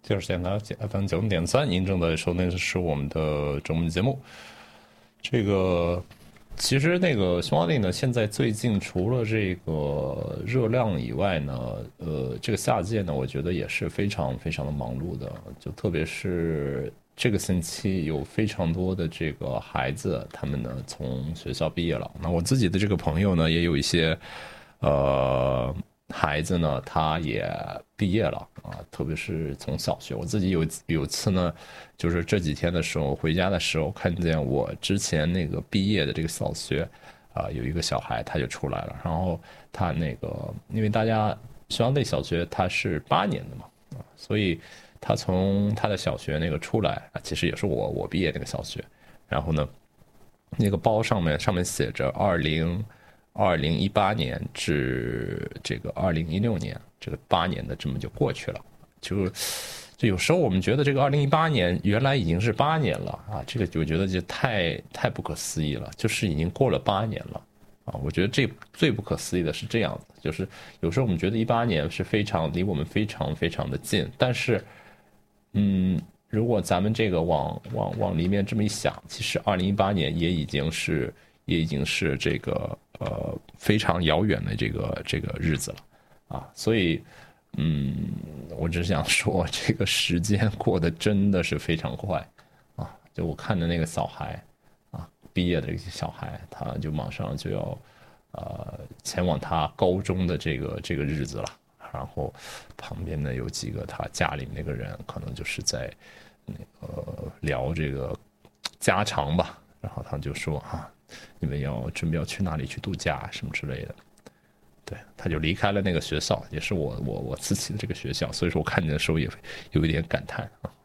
就是现在FM90.3，您正在收听的是我们的中文节目。这个其实那个匈牙利呢，现在最近除了这个热量以外呢，这个夏季呢，我觉得也是非常非常的忙碌的，就特别是这个星期有非常多的这个孩子，他们呢从学校毕业了。那我自己的这个朋友呢，也有一些孩子呢，他也毕业了啊，特别是从小学。我自己有次呢，就是这几天的时候回家的时候，看见我之前那个毕业的这个小学，有一个小孩他就出来了，然后他那个因为大家匈牙利小学他是8年的嘛，所以他从他的小学那个出来啊，其实也是我毕业那个小学，然后呢，那个包上面写着2018年至这个2016年，这个8年的这么就过去了，就有时候我们觉得这个2018年原来已经是8年了啊，这个我觉得就太不可思议了，就是已经过了8年了啊。我觉得这最不可思议的是这样的，就是有时候我们觉得18年是离我们非常非常的近，但是如果咱们这个往里面这么一想，其实2018年也已经是这个非常遥远的这个日子了啊，所以我只想说，这个时间过得真的是非常快啊！就我看的那个小孩啊，毕业的这些小孩，他就马上就要前往他高中的这个日子了。然后旁边呢有几个他家里那个人，可能就是在那个聊这个家常吧。然后他就说啊，你们准备要去哪里去度假什么之类的。对，他就离开了那个学校，也是我自己的这个学校，所以说我看见的时候也有一点感叹啊。